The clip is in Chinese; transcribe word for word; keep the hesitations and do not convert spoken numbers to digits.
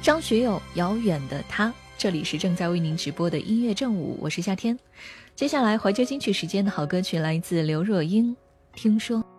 张学友《遥远的他》，这里是正在为您直播的音乐正午，我是夏天。接下来怀旧金曲时间的好歌曲来自刘若英，听说。